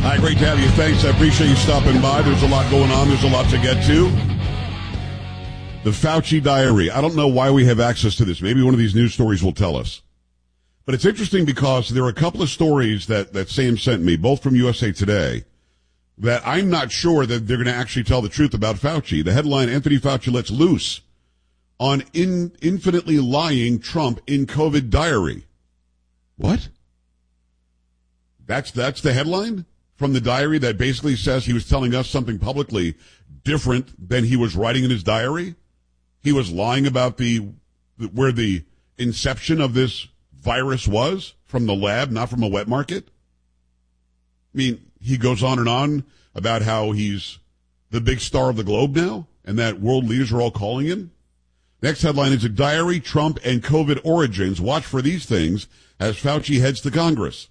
Hi, great to have you. Thanks. I appreciate you stopping by. There's a lot going on. There's a lot to get to. The Fauci diary. I don't know why we have access to this. Maybe one of these news stories will tell us. But it's interesting because there are a couple of stories that Sam sent me, both from USA Today, that I'm not sure that they're going to actually tell the truth about Fauci. The headline, Anthony Fauci lets loose on infinitely lying Trump in COVID diary. What? That's the headline from the diary that basically says he was telling us something publicly different than he was writing in his diary? He was lying about where the inception of this virus was, from the lab, not from a wet market? I mean, he goes on and on about how he's the big star of the globe now, and that world leaders are all calling him. Next headline is a diary, Trump and COVID origins. Watch for these things as Fauci heads to Congress.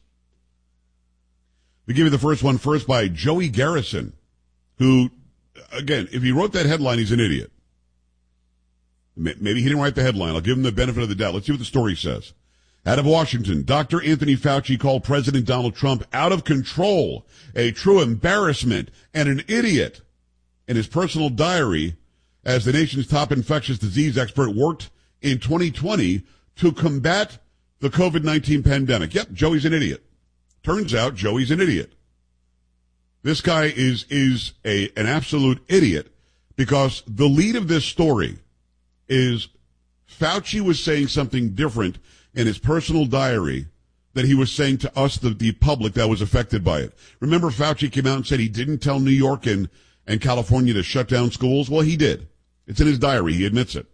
We give you the first one first by Joey Garrison, who, again, if he wrote that headline, he's an idiot. Maybe he didn't write the headline. I'll give him the benefit of the doubt. Let's see what the story says. Out of Washington, Dr. Anthony Fauci called President Donald Trump out of control, a true embarrassment, and an idiot in his personal diary as the nation's top infectious disease expert worked in 2020 to combat the COVID-19 pandemic. Yep, Joey's an idiot. Turns out Joey's an idiot. This guy is an absolute idiot because the lead of this story is Fauci was saying something different in his personal diary that he was saying to us, the public that was affected by it. Remember, Fauci came out and said he didn't tell New York and California to shut down schools? Well, he did. It's in his diary. He admits it.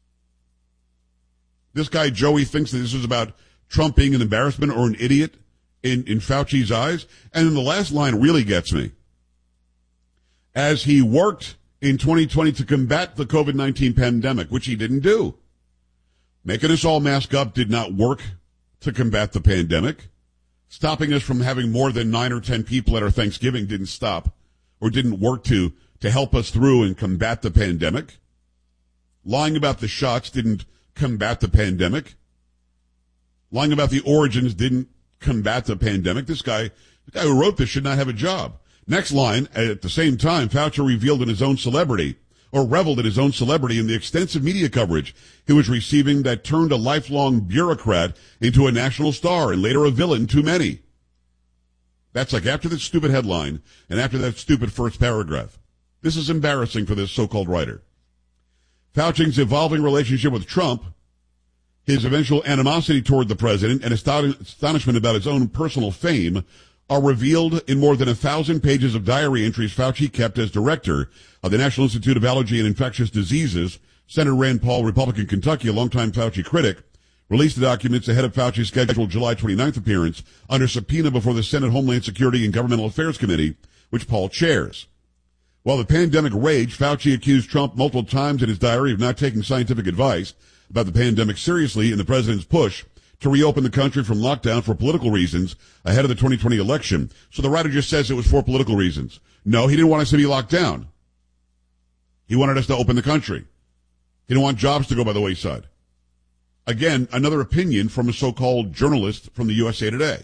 This guy, Joey, thinks that this is about Trump being an embarrassment or an idiot in Fauci's eyes. And then the last line really gets me. As he worked in 2020 to combat the COVID-19 pandemic, which he didn't do. Making us all mask up did not work to combat the pandemic. Stopping us from having more than 9 or 10 people at our Thanksgiving didn't stop or didn't work to help us through and combat the pandemic. Lying about the shots didn't combat the pandemic. Lying about the origins didn't combat the pandemic. The guy who wrote this should not have a job. Next line, at the same time, Fauci reveled in his own celebrity in the extensive media coverage he was receiving that turned a lifelong bureaucrat into a national star and later a villain to many. That's like after this stupid headline and after that stupid first paragraph. This is embarrassing for this so-called writer. Fauci's evolving relationship with Trump, his eventual animosity toward the president, and astonishment about his own personal fame are revealed in more than 1,000 pages of diary entries Fauci kept as director of the National Institute of Allergy and Infectious Diseases. Senator Rand Paul, Republican Kentucky, a longtime Fauci critic, released the documents ahead of Fauci's scheduled July 29th appearance under subpoena before the Senate Homeland Security and Governmental Affairs Committee, which Paul chairs. While the pandemic raged, Fauci accused Trump multiple times in his diary of not taking scientific advice about the pandemic seriously in the president's push to reopen the country from lockdown for political reasons ahead of the 2020 election. So the writer just says it was for political reasons. No, he didn't want us to be locked down. He wanted us to open the country. He didn't want jobs to go by the wayside. Again, another opinion from a so-called journalist from the USA Today.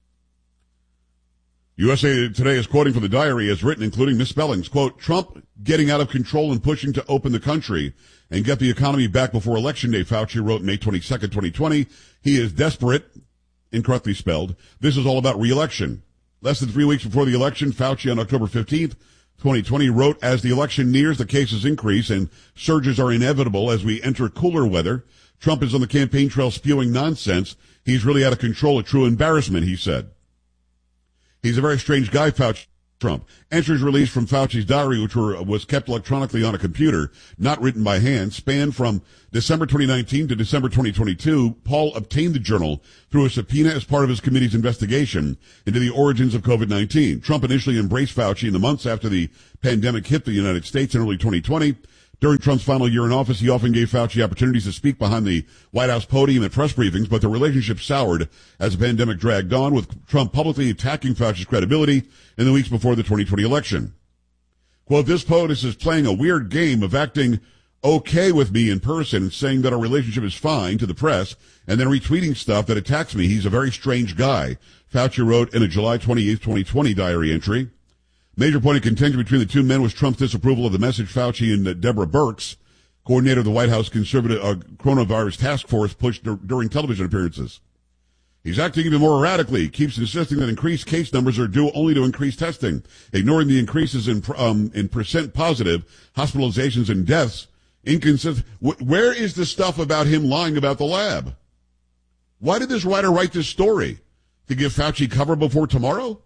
USA Today is quoting from the diary as written, including misspellings. Quote, Trump getting out of control and pushing to open the country and get the economy back before Election Day, Fauci wrote May 22nd, 2020. He is desperate, incorrectly spelled. This is all about re-election. Less than 3 weeks before the election, Fauci on October 15th, 2020 wrote, as the election nears, the cases increase and surges are inevitable as we enter cooler weather. Trump is on the campaign trail spewing nonsense. He's really out of control, a true embarrassment, he said. He's a very strange guy, Fauci. Trump. Entries released from Fauci's diary, which was kept electronically on a computer, not written by hand, spanned from December 2019 to December 2022. Paul obtained the journal through a subpoena as part of his committee's investigation into the origins of COVID-19. Trump initially embraced Fauci in the months after the pandemic hit the United States in early 2020. During Trump's final year in office, he often gave Fauci opportunities to speak behind the White House podium at press briefings, but the relationship soured as the pandemic dragged on, with Trump publicly attacking Fauci's credibility in the weeks before the 2020 election. Quote, this POTUS is playing a weird game of acting okay with me in person and saying that our relationship is fine to the press and then retweeting stuff that attacks me. He's a very strange guy, Fauci wrote in a July 28, 2020 diary entry. Major point of contention between the two men was Trump's disapproval of the message Fauci and Deborah Birx, coordinator of the White House conservative coronavirus task force, pushed during television appearances. He's acting even more erratically, keeps insisting that increased case numbers are due only to increased testing, ignoring the increases in percent positive, hospitalizations, and deaths. Inconsistent. Where is the stuff about him lying about the lab? Why did this writer write this story? To give Fauci cover before tomorrow?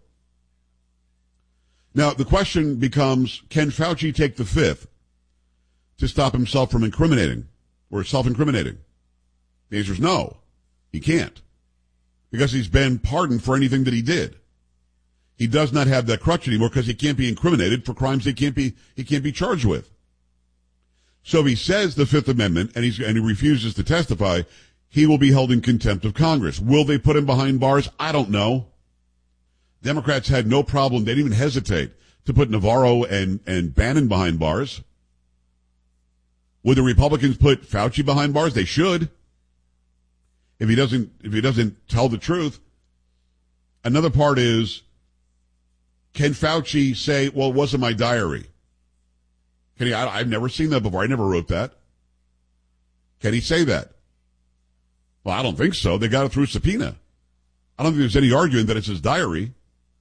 Now, the question becomes, can Fauci take the fifth to stop himself from incriminating or self-incriminating? The answer is no, he can't, because he's been pardoned for anything that he did. He does not have that crutch anymore because he can't be incriminated for crimes he can't be charged with. So if he says the Fifth Amendment and he refuses to testify, he will be held in contempt of Congress. Will they put him behind bars? I don't know. Democrats had no problem. They didn't even hesitate to put Navarro and Bannon behind bars. Would the Republicans put Fauci behind bars? They should. If he doesn't tell the truth. Another part is, can Fauci say, well, it wasn't my diary? Can he? I've never seen that before. I never wrote that. Can he say that? Well, I don't think so. They got it through subpoena. I don't think there's any arguing that it's his diary.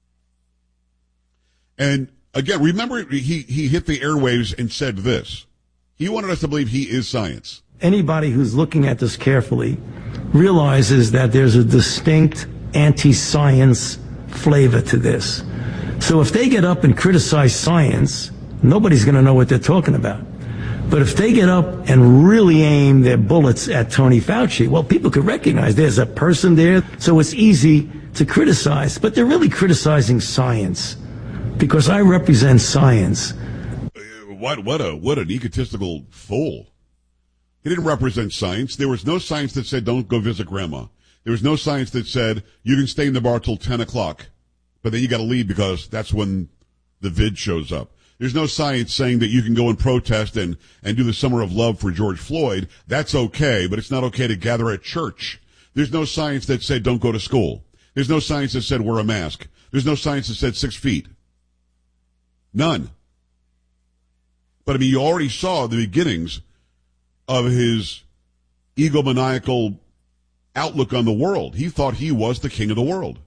And again, remember, he hit the airwaves and said this. He wanted us to believe he is science. Anybody who's looking at this carefully realizes that there's a distinct anti-science flavor to this. So if they get up and criticize science, nobody's going to know what they're talking about. But if they get up and really aim their bullets at Tony Fauci, well, people could recognize there's a person there, so it's easy to criticize. But they're really criticizing science, because I represent science. What an egotistical fool. He didn't represent science. There was no science that said don't go visit grandma. There was no science that said you can stay in the bar till 10 o'clock, but then you got to leave because that's when the vid shows up. There's no science saying that you can go and protest and do the Summer of Love for George Floyd. That's okay, but it's not okay to gather at church. There's no science that said don't go to school. There's no science that said wear a mask. There's no science that said 6 feet. None. But I mean, you already saw the beginnings of his egomaniacal outlook on the world. He thought he was the king of the world.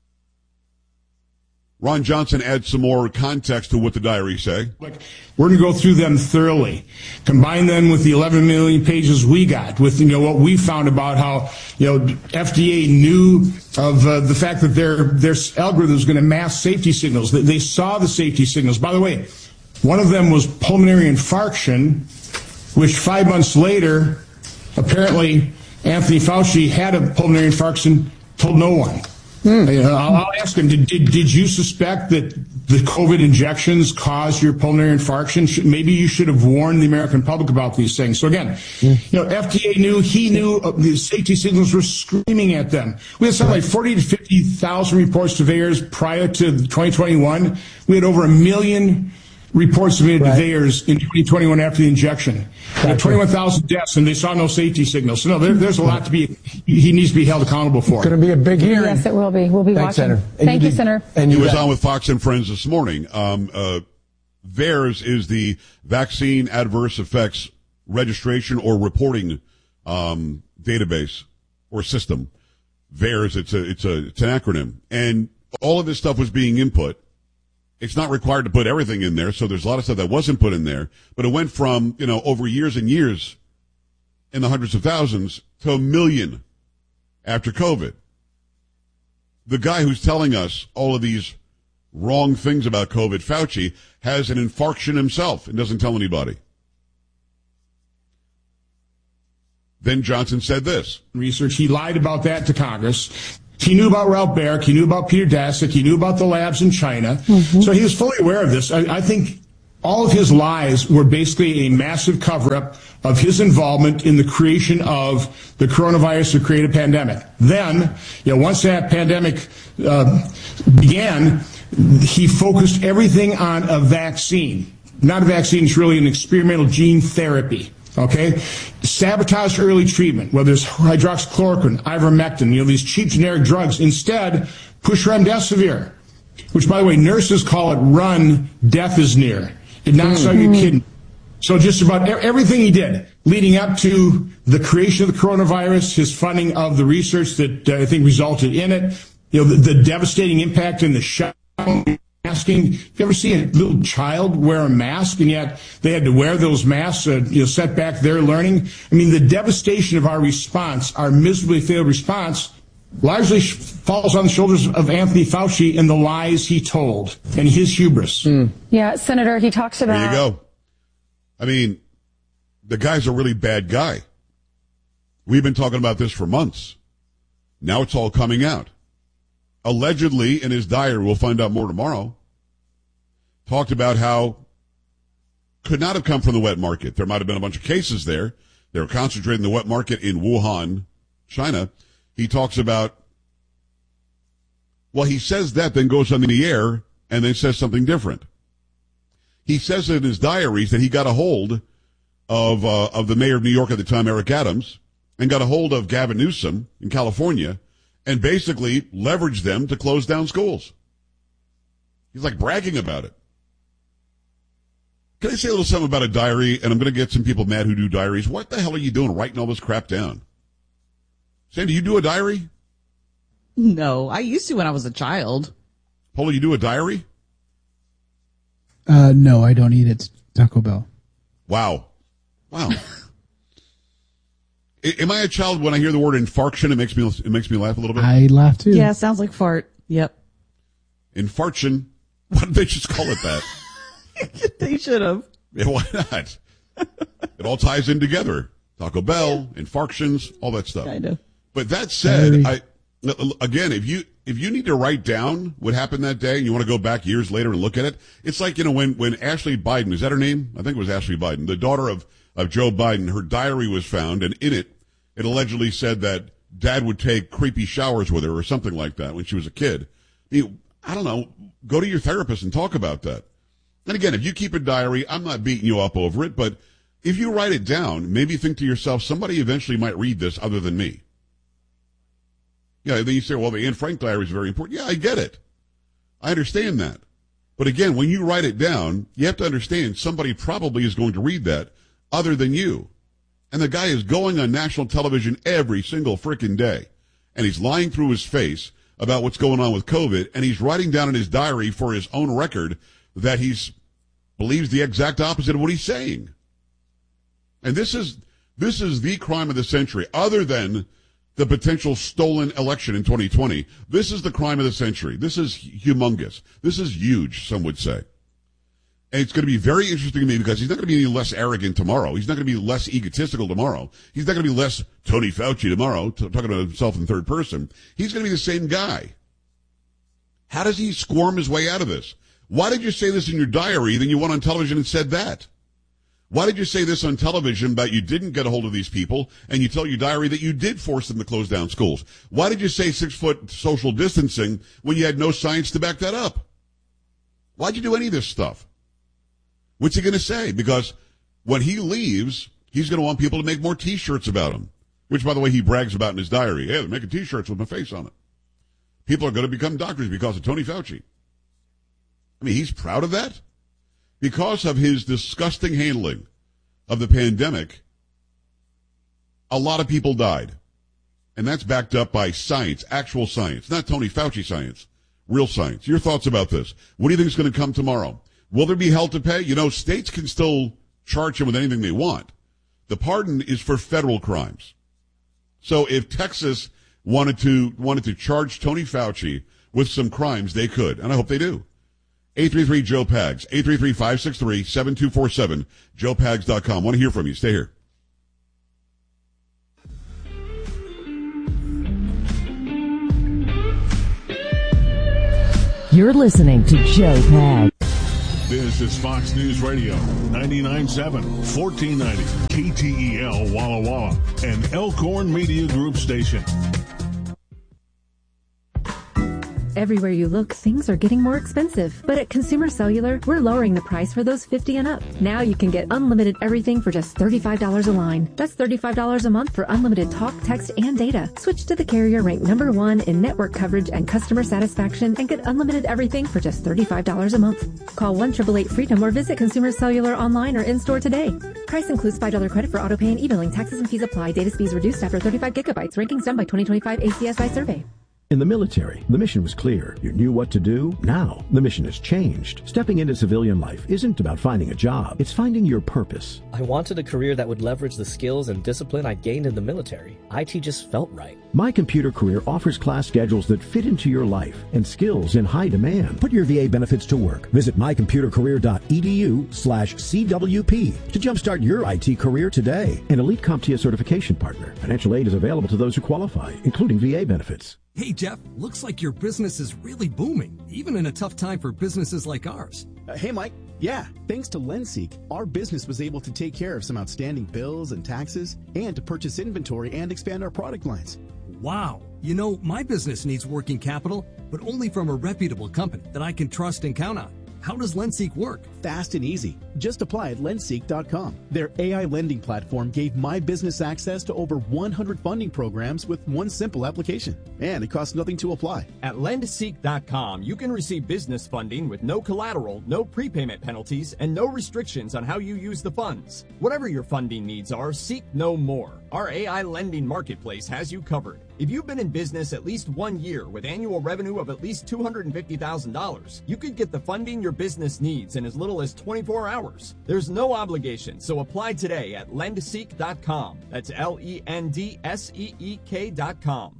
Ron Johnson adds some more context to what the diaries say. We're going to go through them thoroughly, combine them with the 11 million pages we got, with what we found about how FDA knew of the fact that their algorithm was going to mask safety signals. They saw the safety signals. By the way, one of them was pulmonary infarction, which 5 months later, apparently Anthony Fauci had a pulmonary infarction, told no one. I'll ask him, did you suspect that the COVID injections caused your pulmonary infarction? Maybe you should have warned the American public about these things. So again, FDA knew, he knew, the safety signals were screaming at them. We had something like 40 to 50,000 reports to VAERS prior to 2021. We had over 1 million reports submitted to VAERS in 2021 after the injection. 21,000 deaths, and they saw no safety signals. So, no, there's a lot he needs to be held accountable for. It's going to be a big hearing. Yes, it will be. We'll be Thanks, watching. Senator. Thank you, Senator. And he was on with Fox and Friends this morning. VAERS is the Vaccine Adverse Effects Registration or Reporting database or system. VAERS, it's an acronym. And all of this stuff was being input. It's not required to put everything in there, so there's a lot of stuff that wasn't put in there. But it went from, over years and years in the hundreds of thousands to 1 million after COVID. The guy who's telling us all of these wrong things about COVID, Fauci, has an infarction himself and doesn't tell anybody. Then Johnson said this. Research, he lied about that to Congress. He knew about Ralph Baric. He knew about Peter Daszak. He knew about the labs in China. Mm-hmm. So he was fully aware of this. I think all of his lies were basically a massive cover-up of his involvement in the creation of the coronavirus to create a pandemic. Then, once that pandemic began, he focused everything on a vaccine. Not a vaccine, it's really an experimental gene therapy. Okay? Sabotage early treatment, whether it's hydroxychloroquine, ivermectin, these cheap generic drugs. Instead, push remdesivir, which, by the way, nurses call it run, death is near. It knocks out your kidney. So just about everything he did leading up to the creation of the coronavirus, his funding of the research that I think resulted in it, the devastating impact in the shutdown, masking. You ever see a little child wear a mask and yet they had to wear those masks, set back their learning? I mean, the devastation of our response, our miserably failed response, largely falls on the shoulders of Anthony Fauci and the lies he told and his hubris. Yeah, Senator, he talks about... There you go. I mean, the guy's a really bad guy. We've been talking about this for months. Now it's all coming out. Allegedly, in his diary, we'll find out more tomorrow, talked about how could not have come from the wet market. There might have been a bunch of cases there. They were concentrated in the wet market in Wuhan, China. He talks about, well, he says that, then goes on in the air, and then says something different. He says in his diaries that he got a hold of the mayor of New York at the time, Eric Adams, and got a hold of Gavin Newsom in California, and basically leveraged them to close down schools. He's like bragging about it. Can I say a little something about a diary? And I'm going to get some people mad who do diaries. What the hell are you doing writing all this crap down? Sam, do you do a diary? No, I used to when I was a child. Paula, you do a diary? No, I don't eat it. Taco Bell. Wow. Am I a child when I hear the word infarction? It makes me laugh a little bit. I laugh too. Yeah, sounds like fart. Yep. Infarction. Why did they just call it that? They should have. Yeah, why not? It all ties in together. Taco Bell, infarctions, all that stuff. I know. But that said, again, if you need to write down what happened that day and you want to go back years later and look at it, it's like, when Ashley Biden, is that her name? I think it was Ashley Biden, the daughter of Joe Biden, her diary was found, and in it allegedly said that dad would take creepy showers with her or something like that when she was a kid. I don't know, go to your therapist and talk about that. And again, if you keep a diary, I'm not beating you up over it, but if you write it down, maybe think to yourself, somebody eventually might read this other than me. Yeah, then you say, well, the Anne Frank diary is very important. Yeah, I get it. I understand that. But again, when you write it down, you have to understand somebody probably is going to read that other than you. And the guy is going on national television every single frickin' day. And he's lying through his face about what's going on with COVID. And he's writing down in his diary for his own record that he believes the exact opposite of what he's saying. And this is the crime of the century, other than the potential stolen election in 2020. This is the crime of the century. This is humongous. This is huge, some would say. And it's going to be very interesting to me because he's not going to be any less arrogant tomorrow. He's not going to be less egotistical tomorrow. He's not going to be less Tony Fauci tomorrow, talking about himself in third person. He's going to be the same guy. How does he squirm his way out of this? Why did you say this in your diary, then you went on television and said that? Why did you say this on television about you didn't get a hold of these people, and you tell your diary that you did force them to close down schools? Why did you say 6-foot social distancing when you had no science to back that up? Why'd you do any of this stuff? What's he going to say? Because when he leaves, he's going to want people to make more T-shirts about him, which, by the way, he brags about in his diary. Hey, they're making T-shirts with my face on it. People are going to become doctors because of Tony Fauci. I mean, he's proud of that. Because of his disgusting handling of the pandemic, a lot of people died. And that's backed up by science, actual science, not Tony Fauci science, real science. Your thoughts about this? What do you think is going to come tomorrow? Will there be hell to pay? States can still charge him with anything they want. The pardon is for federal crimes. So if Texas wanted to charge Tony Fauci with some crimes, they could, and I hope they do. 833-JOE-PAGS, 833-563-7247, joepags.com. Want to hear from you. Stay here. You're listening to Joe Pags. This is Fox News Radio, 99.7, 1490, KTEL Walla Walla, and Elkhorn Media Group Station. Everywhere you look, things are getting more expensive. But at Consumer Cellular, we're lowering the price for those 50 and up. Now you can get unlimited everything for just $35 a line. That's $35 a month for unlimited talk, text, and data. Switch to the carrier ranked #1 in network coverage and customer satisfaction and get unlimited everything for just $35 a month. Call 1-888-FREEDOM or visit Consumer Cellular online or in-store today. Price includes $5 credit for auto pay and e-billing. Taxes and fees apply. Data speeds reduced after 35 gigabytes. Rankings done by 2025 ACSI survey. In the military, the mission was clear. You knew what to do. Now, the mission has changed. Stepping into civilian life isn't about finding a job. It's finding your purpose. I wanted a career that would leverage the skills and discipline I gained in the military. IT just felt right. My Computer Career offers class schedules that fit into your life and skills in high demand. Put your VA benefits to work. Visit mycomputercareer.edu/CWP to jumpstart your IT career today. An Elite CompTIA certification partner. Financial aid is available to those who qualify, including VA benefits. Hey, Jeff, looks like your business is really booming, even in a tough time for businesses like ours. Hey, Mike. Yeah, thanks to Lenseek, our business was able to take care of some outstanding bills and taxes and to purchase inventory and expand our product lines. Wow. You know, my business needs working capital, but only from a reputable company that I can trust and count on. How does Lenseek work? Fast and easy. Just apply at lenseek.com. Their AI lending platform gave my business access to over 100 funding programs with one simple application. And it costs nothing to apply. At lendseek.com, you can receive business funding with no collateral, no prepayment penalties, and no restrictions on how you use the funds. Whatever your funding needs are, seek no more. Our AI lending marketplace has you covered. If you've been in business at least 1 year with annual revenue of at least $250,000, you could get the funding your business needs in as little as 24 hours. There's no obligation, so apply today at lendseek.com. That's LENDSEEK.com.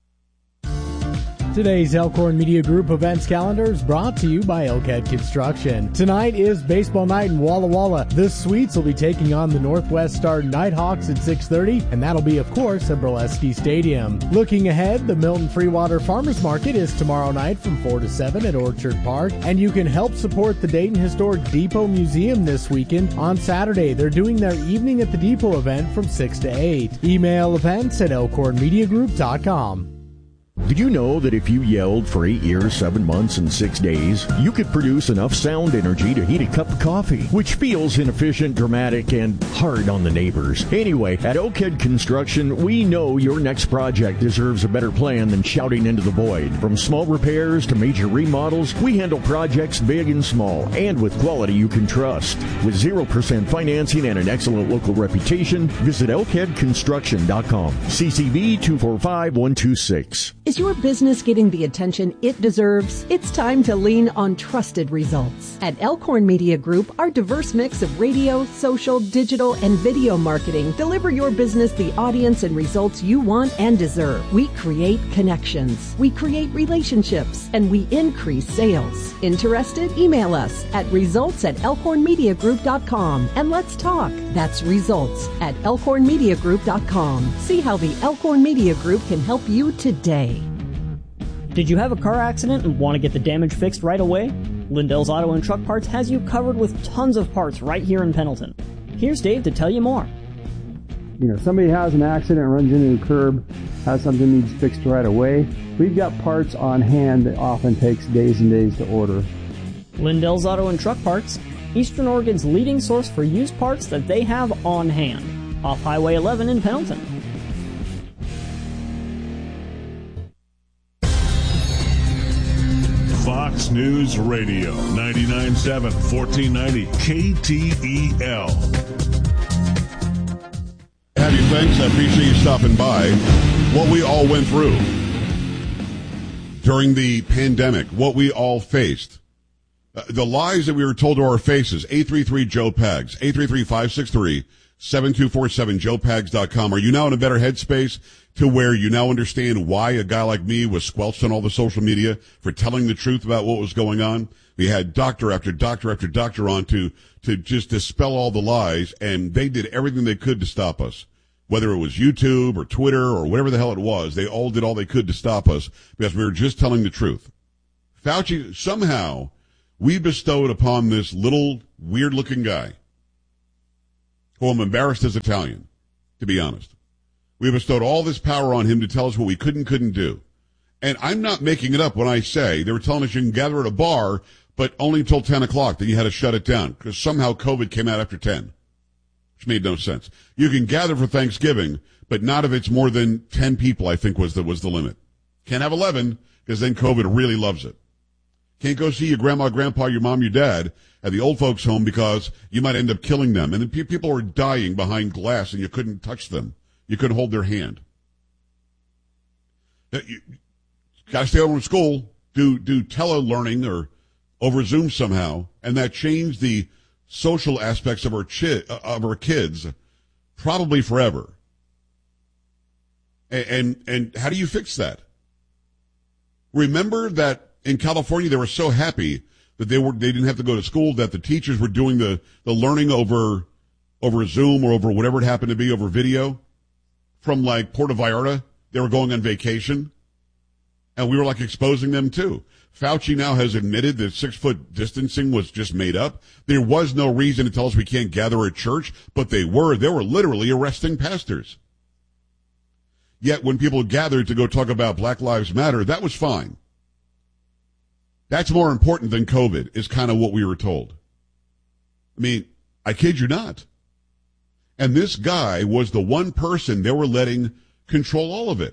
Today's Elkhorn Media Group events calendar is brought to you by Elkhead Construction. Tonight is baseball night in Walla Walla. The Sweets will be taking on the Northwest Star Nighthawks at 6:30, and that'll be, of course, at Braleski Stadium. Looking ahead, the Milton Freewater Farmers Market is tomorrow night from 4 to 7 at Orchard Park, and you can help support the Dayton Historic Depot Museum this weekend. On Saturday, they're doing their Evening at the Depot event from 6 to 8. Email events at elkhornmediagroup.com. Did you know that if you yelled for 8 years, 7 months, and 6 days, you could produce enough sound energy to heat a cup of coffee, which feels inefficient, dramatic, and hard on the neighbors? Anyway, at Elkhead Construction, we know your next project deserves a better plan than shouting into the void. From small repairs to major remodels, we handle projects big and small, and with quality you can trust. With 0% financing and an excellent local reputation, visit elkheadconstruction.com. CCV 245126. Is your business getting the attention it deserves? It's time to lean on trusted results. At Elkhorn Media Group, our diverse mix of radio, social, digital, and video marketing deliver your business the audience and results you want and deserve. We create connections, we create relationships, and we increase sales. Interested? Email us at results@elkhornmediagroup.com and let's talk. That's results@elkhornmediagroup.com. See how the Elkhorn Media Group can help you today. Did you have a car accident and want to get the damage fixed right away? Lindell's Auto and Truck Parts has you covered with tons of parts right here in Pendleton. Here's Dave to tell you more. Somebody has an accident, runs into a curb, has something needs fixed right away. We've got parts on hand that often takes days and days to order. Lindell's Auto and Truck Parts, Eastern Oregon's leading source for used parts that they have on hand. Off Highway 11 in Pendleton. Fox News Radio, 99.7, 1490, KTEL. Abby, thanks. I appreciate you stopping by. What we all went through during the pandemic, what we all faced, the lies that we were told to our faces. 833-JOE-PAGS, 833-563-7247, joepags.com. Are you now in a better headspace to where you now understand why a guy like me was squelched on all the social media for telling the truth about what was going on? We had doctor after doctor after doctor on to just dispel all the lies, and they did everything they could to stop us. Whether it was YouTube or Twitter or whatever the hell it was, they all did all they could to stop us because we were just telling the truth. Fauci, somehow, we bestowed upon this little weird-looking guy, who I'm embarrassed as Italian, to be honest. We bestowed all this power on him to tell us what we couldn't do. And I'm not making it up when I say they were telling us you can gather at a bar, but only until 10 o'clock. Then you had to shut it down because somehow COVID came out after 10, which made no sense. You can gather for Thanksgiving, but not if it's more than 10 people, I think was the limit. Can't have 11 because then COVID really loves it. Can't go see your grandma, grandpa, your mom, your dad at the old folks home because you might end up killing them. And then people were dying behind glass and you couldn't touch them. You couldn't hold their hand. You got to stay home from school, do tele-learning or over Zoom somehow, and that changed the social aspects of our kids probably forever. And how do you fix that? Remember that in California they were so happy that they didn't have to go to school, that the teachers were doing the learning over Zoom or over whatever it happened to be, over video from like Puerto Vallarta. They were going on vacation. And we were like exposing them too. Fauci now has admitted that 6-foot distancing was just made up. There was no reason to tell us we can't gather at church, but they were literally arresting pastors. Yet when people gathered to go talk about Black Lives Matter, that was fine. That's more important than COVID, is kind of what we were told. I mean, I kid you not. And this guy was the one person they were letting control all of it.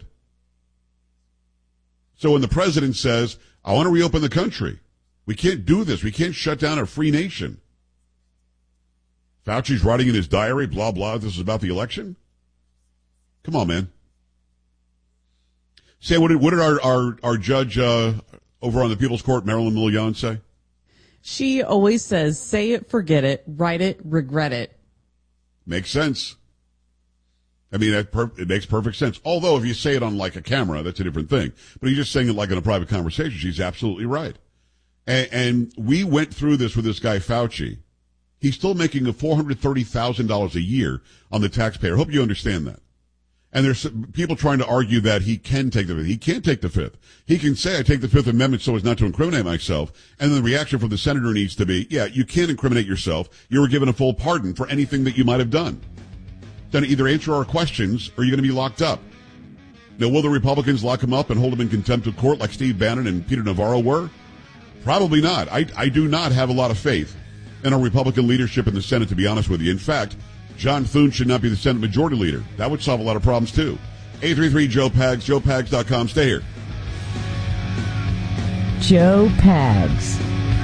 So when the president says, I want to reopen the country, we can't do this. We can't shut down a free nation. Fauci's writing in his diary, blah, blah, this is about the election? Come on, man. Say, what did our judge over on the People's Court, Marilyn Milian, say? She always says, say it, forget it, write it, regret it. Makes sense. I mean, it makes perfect sense. Although if you say it on like a camera, that's a different thing. But you're just saying it like in a private conversation. She's absolutely right. And we went through this with this guy Fauci. He's still making $430,000 a year on the taxpayer. I hope you understand that. And there's people trying to argue that he can take the fifth. He can't take the fifth. He can say, I take the Fifth Amendment so as not to incriminate myself. And then the reaction from the senator needs to be, yeah, you can't incriminate yourself. You were given a full pardon for anything that you might have done. Then either answer our questions or you're going to be locked up. Now, will the Republicans lock him up and hold him in contempt of court like Steve Bannon and Peter Navarro were? Probably not. I do not have a lot of faith in our Republican leadership in the Senate, to be honest with you. In fact, John Thune should not be the Senate Majority Leader. That would solve a lot of problems, too. 833-JOE-PAGS, JoePags.com. Stay here. Joe Pags.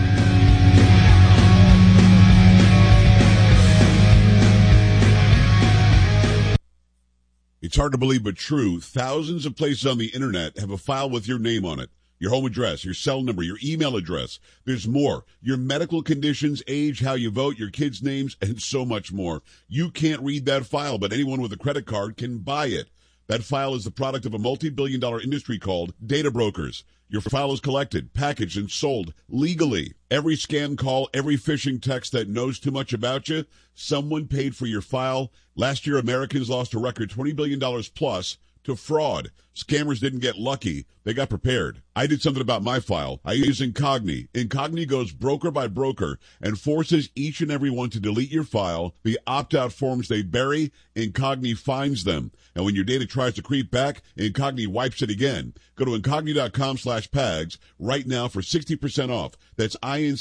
It's hard to believe, but true. Thousands of places on the internet have a file with your name on it. Your home address, your cell number, your email address. There's more. Your medical conditions, age, how you vote, your kids' names, and so much more. You can't read that file, but anyone with a credit card can buy it. That file is the product of a multi-billion-dollar industry called data brokers. Your file is collected, packaged, and sold legally. Every scam call, every phishing text that knows too much about you, someone paid for your file. Last year, Americans lost a record $20 billion plus to fraud. Scammers didn't get lucky. They got prepared. I did something about my file. I use Incogni. Incogni goes broker by broker and forces each and every one to delete your file. The opt-out forms they bury, Incogni finds them. And when your data tries to creep back, Incogni wipes it again. Go to Incogni.com/PAGS right now for 60% off. That's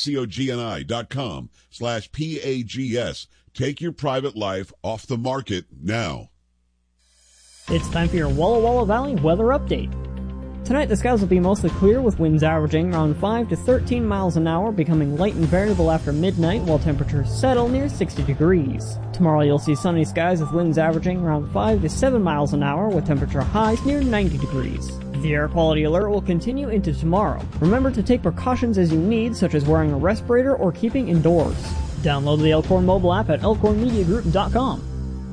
INCOGNI.com/PAGS. Take your private life off the market now. It's time for your Walla Walla Valley weather update. Tonight the skies will be mostly clear with winds averaging around 5 to 13 miles an hour, becoming light and variable after midnight while temperatures settle near 60 degrees. Tomorrow you'll see sunny skies with winds averaging around 5 to 7 miles an hour with temperature highs near 90 degrees. The air quality alert will continue into tomorrow. Remember to take precautions as you need, such as wearing a respirator or keeping indoors. Download the Elkhorn mobile app at elkhornmediagroup.com.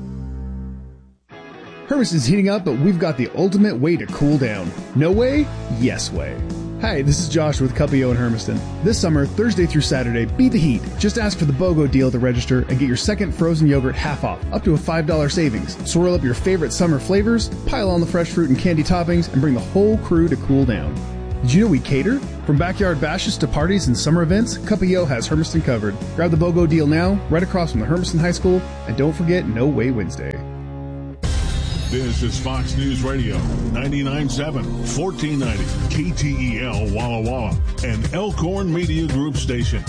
Hermiston's heating up, but we've got the ultimate way to cool down. No way? Yes way. Hi, this is Josh with Cuppio in Hermiston. This summer, Thursday through Saturday, beat the heat. Just ask for the BOGO deal to register and get your second frozen yogurt half off, up to a $5 savings. Swirl up your favorite summer flavors, pile on the fresh fruit and candy toppings, and bring the whole crew to cool down. Did you know we cater? From backyard bashes to parties and summer events, Cuppio has Hermiston covered. Grab the BOGO deal now, right across from the Hermiston High School, and don't forget No Way Wednesday. This is Fox News Radio, 99.7, 1490, KTEL Walla Walla, and Elkhorn Media Group station.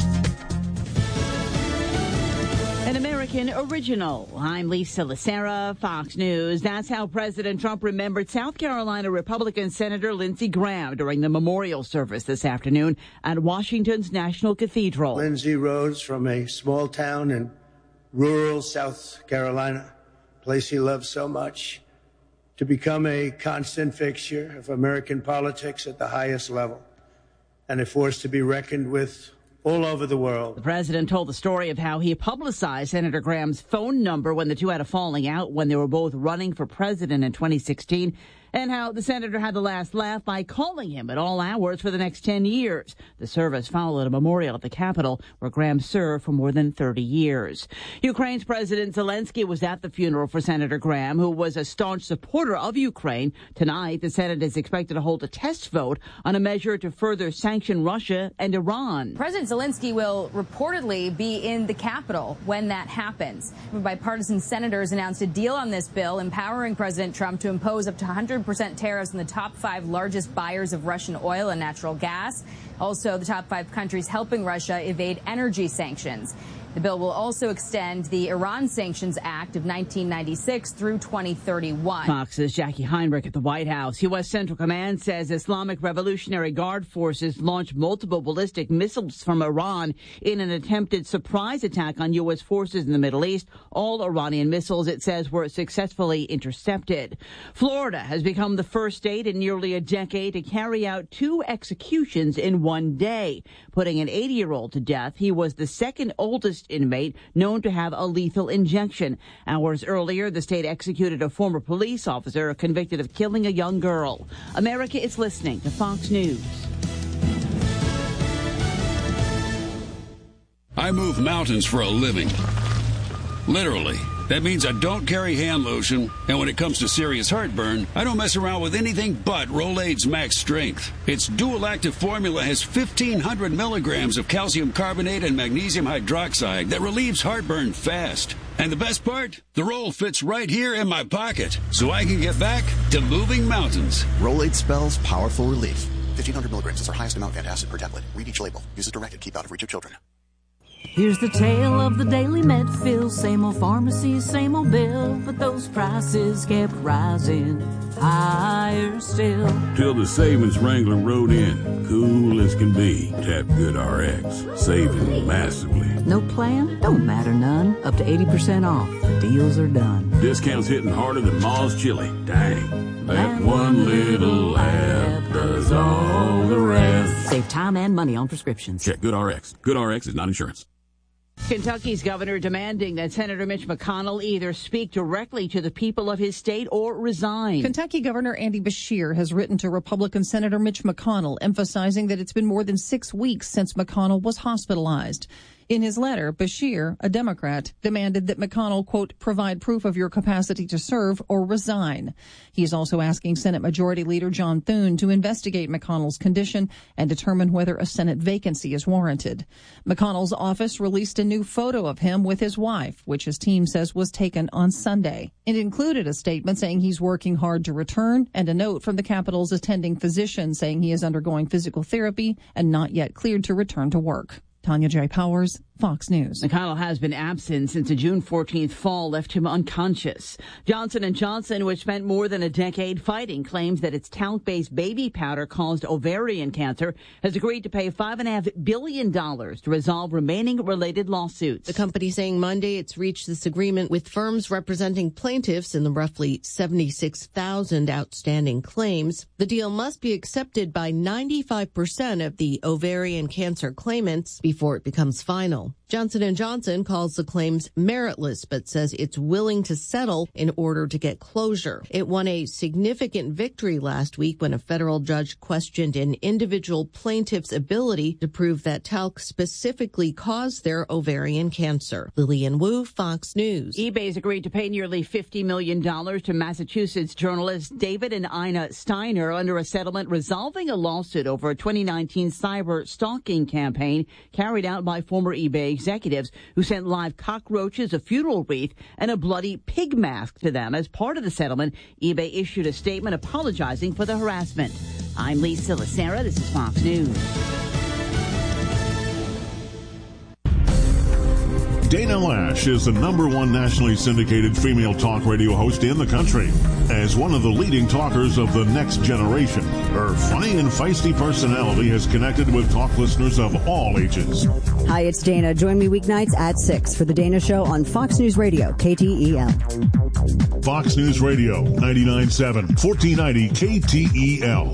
An American original. I'm Lisa Lacera, Fox News. That's how President Trump remembered South Carolina Republican Senator Lindsey Graham during the memorial service this afternoon at Washington's National Cathedral. Lindsey rose from a small town in rural South Carolina, a place he loved so much, to become a constant fixture of American politics at the highest level and a force to be reckoned with all over the world. The president told the story of how he publicized Senator Graham's phone number when the two had a falling out when they were both running for president in 2016, and how the senator had the last laugh by calling him at all hours for the next 10 years. The service followed a memorial at the Capitol where Graham served for more than 30 years. Ukraine's President Zelensky was at the funeral for Senator Graham, who was a staunch supporter of Ukraine. Tonight, the Senate is expected to hold a test vote on a measure to further sanction Russia and Iran. President Zelensky will reportedly be in the Capitol when that happens. Bipartisan senators announced a deal on this bill empowering President Trump to impose up to 100% tariffs on the top 5 largest buyers of Russian oil and natural gas. Also, the top 5 countries helping Russia evade energy sanctions. The bill will also extend the Iran Sanctions Act of 1996 through 2031. Fox's Jackie Heinrich at the White House. U.S. Central Command says Islamic Revolutionary Guard forces launched multiple ballistic missiles from Iran in an attempted surprise attack on U.S. forces in the Middle East. All Iranian missiles, it says, were successfully intercepted. Florida has become the first state in nearly a decade to carry out 2 executions in one day, putting an 80-year-old to death. He was the second oldest inmate known to have a lethal injection. Hours earlier, the state executed a former police officer convicted of killing a young girl. America is listening to Fox News. I move mountains for a living. Literally. That means I don't carry hand lotion, and when it comes to serious heartburn, I don't mess around with anything but Rolaids Max Strength. Its dual-active formula has 1,500 milligrams of calcium carbonate and magnesium hydroxide that relieves heartburn fast. And the best part? The roll fits right here in my pocket, so I can get back to moving mountains. Rolaids spells powerful relief. 1,500 milligrams is our highest amount of antacid per tablet. Read each label. Use as directed. Keep out of reach of children. Here's the tale of the daily Medfill. Same old pharmacy, same old bill, but those prices kept rising higher still. Till the savings wrangler rode in, cool as can be. Tap GoodRx, saving massively. No plan? Don't matter none. Up to 80% off. The deals are done. Discounts hitting harder than Ma's chili. Dang. That one little app does all the rest. Save time and money on prescriptions. Check GoodRx. GoodRx is not insurance. Kentucky's governor demanding that Senator Mitch McConnell either speak directly to the people of his state or resign. Kentucky Governor Andy Beshear has written to Republican Senator Mitch McConnell, emphasizing that it's been more than 6 weeks since McConnell was hospitalized. In his letter, Beshear, a Democrat, demanded that McConnell, quote, provide proof of your capacity to serve or resign. He's also asking Senate Majority Leader John Thune to investigate McConnell's condition and determine whether a Senate vacancy is warranted. McConnell's office released a new photo of him with his wife, which his team says was taken on Sunday. It included a statement saying he's working hard to return and a note from the Capitol's attending physician saying he is undergoing physical therapy and not yet cleared to return to work. Tanya J. Powers, Fox News. McConnell has been absent since a June 14th fall left him unconscious. Johnson & Johnson, which spent more than a decade fighting claims that its talc-based baby powder caused ovarian cancer, has agreed to pay $5.5 billion to resolve remaining related lawsuits. The company saying Monday it's reached this agreement with firms representing plaintiffs in the roughly 76,000 outstanding claims. The deal must be accepted by 95% of the ovarian cancer claimants before it becomes final. Johnson & Johnson calls the claims meritless, but says it's willing to settle in order to get closure. It won a significant victory last week when a federal judge questioned an individual plaintiff's ability to prove that talc specifically caused their ovarian cancer. Lillian Wu, Fox News. eBay's agreed to pay nearly $50 million to Massachusetts journalists David and Ina Steiner under a settlement resolving a lawsuit over a 2019 cyber stalking campaign carried out by former eBay executives who sent live cockroaches, a funeral wreath, and a bloody pig mask to them. As part of the settlement, eBay issued a statement apologizing for the harassment. I'm Lisa Lacera. This is Fox News. Dana Lash is the #1 nationally syndicated female talk radio host in the country. As one of the leading talkers of the next generation, her funny and feisty personality has connected with talk listeners of all ages. Hi, it's Dana. Join me weeknights at 6 for The Dana Show on Fox News Radio, KTEL. Fox News Radio, 99.7, 1490 KTEL.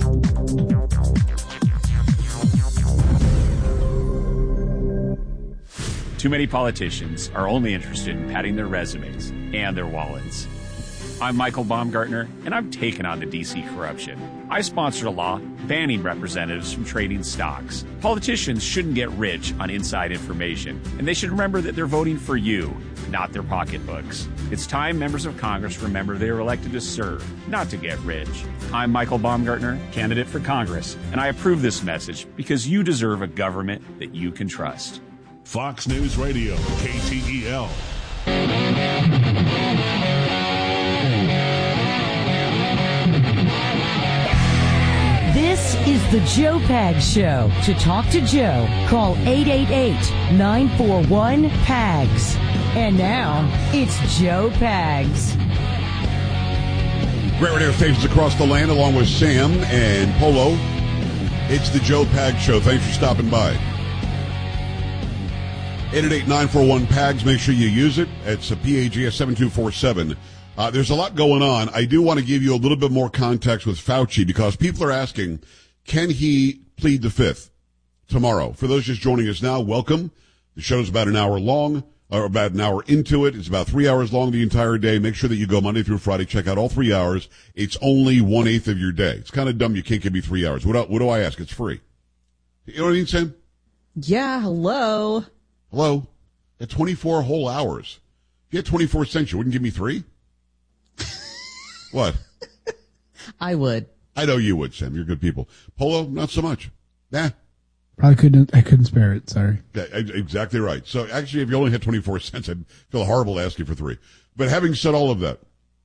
Too many politicians are only interested in padding their resumes and their wallets. I'm Michael Baumgartner, and I'm taking on the D.C. corruption. I sponsored a law banning representatives from trading stocks. Politicians shouldn't get rich on inside information, and they should remember that they're voting for you, not their pocketbooks. It's time members of Congress remember they were elected to serve, not to get rich. I'm Michael Baumgartner, candidate for Congress, and I approve this message because you deserve a government that you can trust. Fox News Radio, KTEL. This is the Joe Pags Show. To talk to Joe, call 888-941-PAGS. And now, it's Joe Pags. Great radio stations across the land, along with Sam and Polo. It's the Joe Pags Show. Thanks for stopping by. 888-941-PAGS. Make sure you use it. It's a PAGS 7247. There's a lot going on. I do want to give you a little bit more context with Fauci because people are asking, can he plead the fifth tomorrow? For those just joining us now, welcome. The show's about an hour long, or about an hour into it. It's about 3 hours long the entire day. Make sure that you go Monday through Friday. Check out all 3 hours. It's only 1/8 of your day. It's kind of dumb you can't give me 3 hours. What do I ask? It's free. You know what I mean, Sam? Yeah, hello. Hello? At 24 whole hours. If you had 24 cents, you wouldn't give me 3? What? I would. I know you would, Sam. You're good people. Polo, not so much. Nah. I couldn't spare it. Sorry. Yeah, exactly right. So actually, if you only had 24 cents, I'd feel horrible asking for 3. But having said all of that,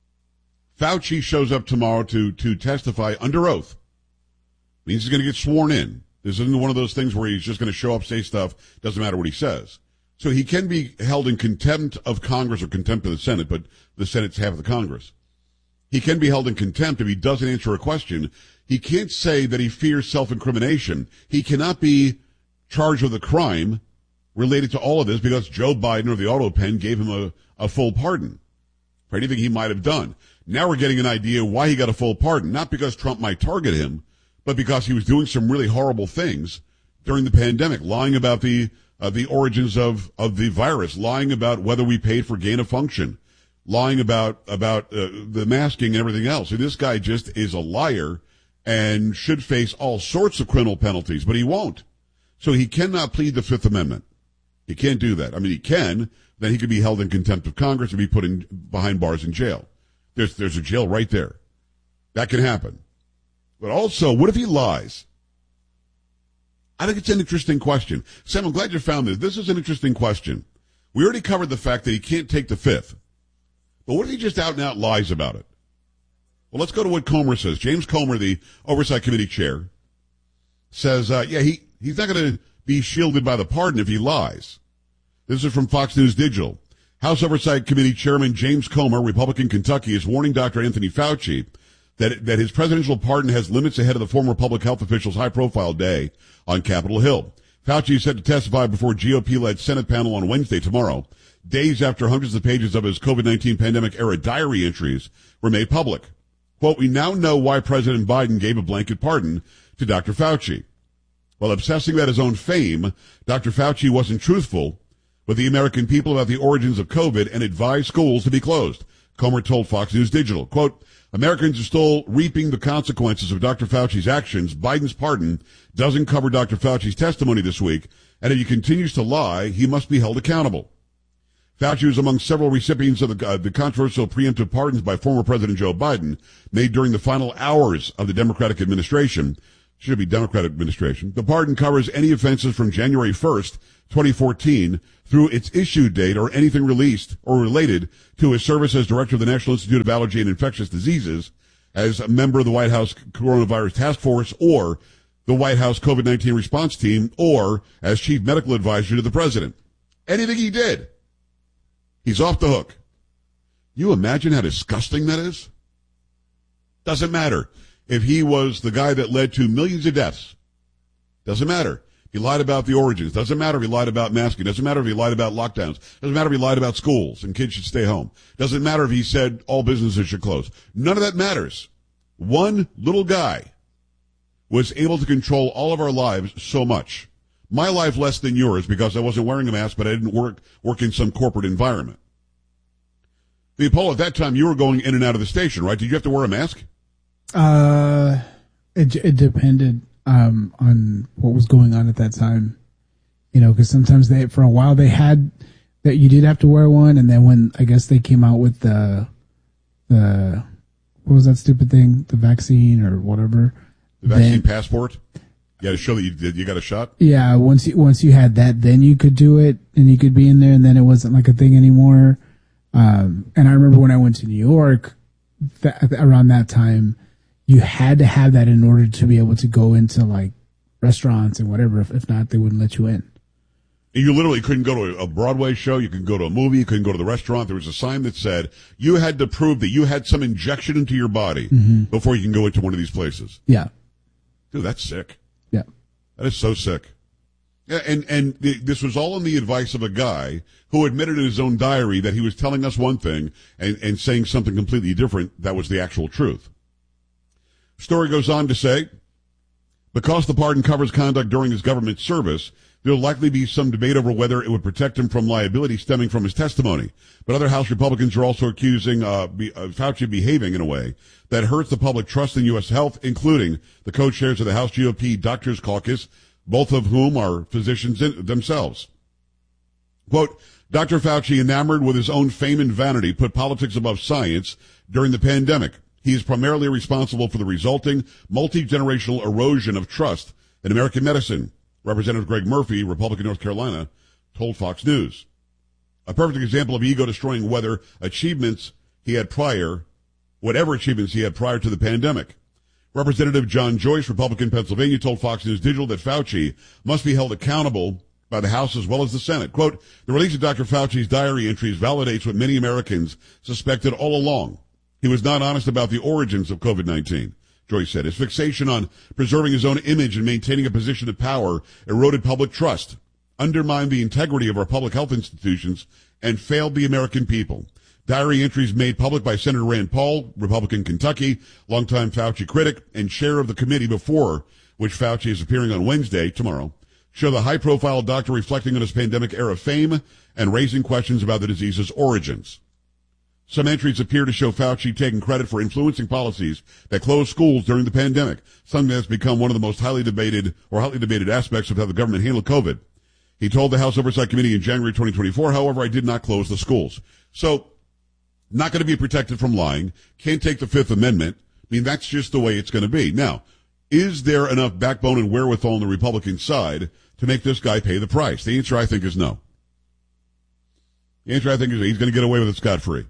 Fauci shows up tomorrow to testify under oath. Means he's going to get sworn in. This isn't one of those things where he's just going to show up, say stuff, doesn't matter what he says. So he can be held in contempt of Congress or contempt of the Senate, but the Senate's half of the Congress. He can be held in contempt if he doesn't answer a question. He can't say that he fears self-incrimination. He cannot be charged with a crime related to all of this because Joe Biden or the auto pen gave him a full pardon for anything he might have done. Now we're getting an idea why he got a full pardon, not because Trump might target him, but because he was doing some really horrible things during the pandemic, lying about the origins of the virus, lying about whether we paid for gain of function, lying about the masking and everything else. And this guy just is a liar and should face all sorts of criminal penalties, but he won't. So he cannot plead the Fifth Amendment. He can't do that. I mean, he can. Then he could be held in contempt of Congress and be put behind bars in jail. There's a jail right there. That can happen. But also, what if he lies? I think it's an interesting question. Sam, I'm glad you found this. This is an interesting question. We already covered the fact that he can't take the fifth. But what if he just out and out lies about it? Well, let's go to what Comer says. James Comer, the Oversight Committee chair, says, he's not going to be shielded by the pardon if he lies. This is from Fox News Digital. House Oversight Committee Chairman James Comer, Republican Kentucky, is warning Dr. Anthony Fauci that his presidential pardon has limits ahead of the former public health official's high-profile day on Capitol Hill. Fauci is set to testify before GOP-led Senate panel on Wednesday, tomorrow, days after hundreds of pages of his COVID-19 pandemic-era diary entries were made public. Quote, we now know why President Biden gave a blanket pardon to Dr. Fauci. While obsessing about his own fame, Dr. Fauci wasn't truthful with the American people about the origins of COVID and advised schools to be closed. Comer told Fox News Digital, quote, Americans are still reaping the consequences of Dr. Fauci's actions. Biden's pardon doesn't cover Dr. Fauci's testimony this week, and if he continues to lie, he must be held accountable. Fauci was among several recipients of the controversial preemptive pardons by former President Joe Biden made during the final hours of the Democratic administration. Should be Democratic administration. The pardon covers any offenses from January 1st 2014 through its issue date or anything released or related to his service as director of the National Institute of Allergy and Infectious Diseases, as a member of the White House Coronavirus Task Force or the White House COVID-19 response team, or as chief medical advisor to the president. Anything he did, he's off the hook. You imagine how disgusting that is? Doesn't matter if he was the guy that led to millions of deaths. Doesn't matter. He lied about the origins. Doesn't matter if he lied about masking. Doesn't matter if he lied about lockdowns. Doesn't matter if he lied about schools and kids should stay home. Doesn't matter if he said all businesses should close. None of that matters. One little guy was able to control all of our lives so much. My life less than yours because I wasn't wearing a mask, but I didn't work in some corporate environment. The Apollo, at that time, you were going in and out of the station, right? Did you have to wear a mask? It depended on what was going on at that time, because sometimes for a while they had that you did have to wear one, and then when I guess they came out with the what was that stupid thing, the vaccine or whatever, the vaccine passport. You got to show that you got a shot. Yeah, once you had that, then you could do it and you could be in there, and then it wasn't like a thing anymore. And I remember when I went to New York, around that time, you had to have that in order to be able to go into like restaurants and whatever. If not, they wouldn't let you in. You literally couldn't go to a Broadway show. You couldn't go to a movie. You couldn't go to the restaurant. There was a sign that said you had to prove that you had some injection into your body before you can go into one of these places. Yeah. Dude, that's sick. Yeah. That is so sick. Yeah, and this was all on the advice of a guy who admitted in his own diary that he was telling us one thing and saying something completely different that was the actual truth. Story goes on to say, because the pardon covers conduct during his government service, there will likely be some debate over whether it would protect him from liability stemming from his testimony. But other House Republicans are also accusing Fauci of behaving in a way that hurts the public trust in U.S. health, including the co-chairs of the House GOP Doctors Caucus, both of whom are physicians themselves. Quote, Dr. Fauci, enamored with his own fame and vanity, put politics above science during the pandemic. He is primarily responsible for the resulting multi-generational erosion of trust in American medicine. Representative Greg Murphy, Republican North Carolina, told Fox News. A perfect example of ego-destroying whatever achievements he had prior to the pandemic. Representative John Joyce, Republican Pennsylvania, told Fox News Digital that Fauci must be held accountable by the House as well as the Senate. Quote, the release of Dr. Fauci's diary entries validates what many Americans suspected all along. He was not honest about the origins of COVID-19, Joyce said. His fixation on preserving his own image and maintaining a position of power eroded public trust, undermined the integrity of our public health institutions, and failed the American people. Diary entries made public by Senator Rand Paul, Republican Kentucky, longtime Fauci critic, and chair of the committee before which Fauci is appearing on Wednesday, tomorrow, show the high-profile doctor reflecting on his pandemic-era fame and raising questions about the disease's origins. Some entries appear to show Fauci taking credit for influencing policies that closed schools during the pandemic, something that's become one of the most highly debated aspects of how the government handled COVID. He told the House Oversight Committee in January 2024, however, I did not close the schools. So, not going to be protected from lying, can't take the Fifth Amendment. I mean, that's just the way it's going to be. Now, is there enough backbone and wherewithal on the Republican side to make this guy pay the price? The answer, I think, is no. The answer, I think, is he's going to get away with it scot-free.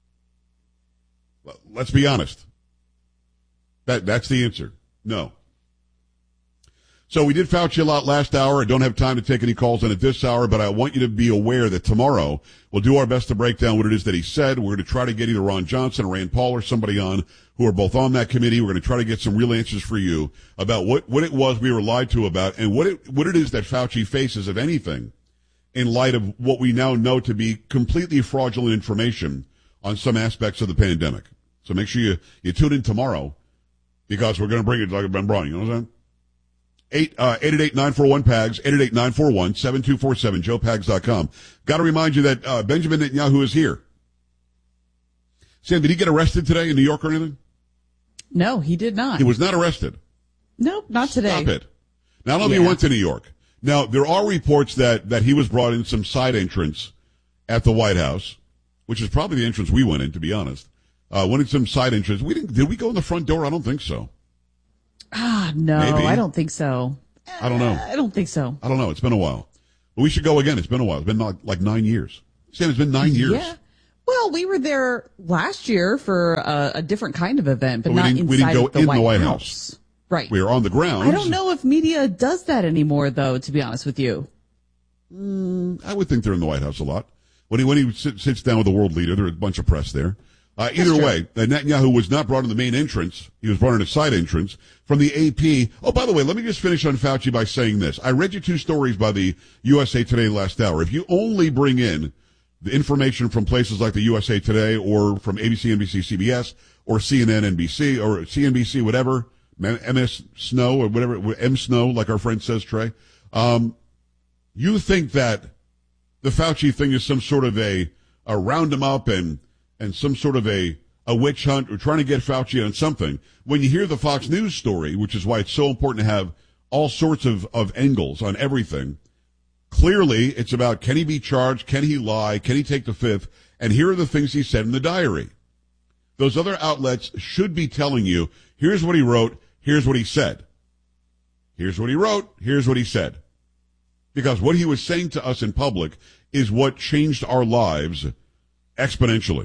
Let's be honest. That's the answer. No. So we did Fauci a lot last hour. I don't have time to take any calls on it this hour, but I want you to be aware that tomorrow we'll do our best to break down what it is that he said. We're going to try to get either Ron Johnson or Rand Paul or somebody on who are both on that committee. We're going to try to get some real answers for you about what it was we were lied to about and what it is that Fauci faces, if anything, in light of what we now know to be completely fraudulent information on some aspects of the pandemic. So make sure you tune in tomorrow because we're going to bring it like Ben Braun. You know what I'm saying? 888-941-PAGS, 888-941-7247, joepags.com. Got to remind you that Benjamin Netanyahu is here. Sam, did he get arrested today in New York or anything? No, he did not. He was not arrested. Nope, not today. Stop it. Now, I don't know if he went to New York. Now, there are reports that he was brought in some side entrance at the White House, which is probably the entrance we went in, to be honest. Went in some side entrance. Did we go in the front door? I don't think so. No, Maybe. I don't think so. I don't know. I don't think so. I don't know. It's been a while. We should go again. It's been a while. It's been like 9 years. Sam, it's been 9 years. Yeah. Well, we were there last year for a different kind of event, but not inside we didn't go the in White the White House. Right. We were on the ground. I don't know if media does that anymore, though, to be honest with you. I would think they're in the White House a lot. When he sits down with a world leader, there's a bunch of press there. Either way, Netanyahu was not brought in the main entrance. He was brought in a side entrance from the AP. Oh, by the way, let me just finish on Fauci by saying this. I read you 2 stories by the USA Today last hour. If you only bring in the information from places like the USA Today or from ABC, NBC, CBS, or CNN, NBC, or CNBC, whatever, MS Snow or whatever, M Snow, like our friend says, Trey, you think that the Fauci thing is some sort of a round him up and some sort of a witch hunt or trying to get Fauci on something. When you hear the Fox News story, which is why it's so important to have all sorts of angles on everything, clearly it's about can he be charged, can he lie, can he take the fifth, and here are the things he said in the diary. Those other outlets should be telling you, here's what he wrote, here's what he said. Here's what he wrote, here's what he said. Because what he was saying to us in public is what changed our lives exponentially.